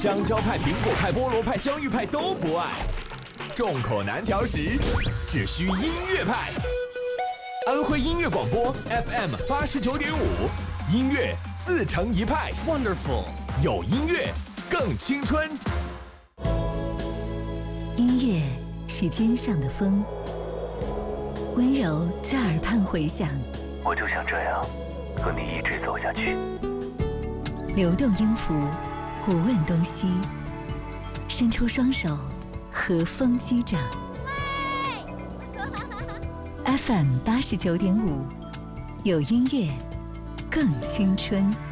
香蕉派、苹果派、菠萝派、香芋派都不爱，众口难调时，只需音乐派。安徽音乐广播 FM 89.5，音乐自成一派。Wonderful， 有音乐更青春。 音乐是肩上的风，温柔在耳畔回响。 我就想这样和你一直走下去。 流动音符，不问东西，伸出双手，和风击掌。FM 89.5，有音乐更青春。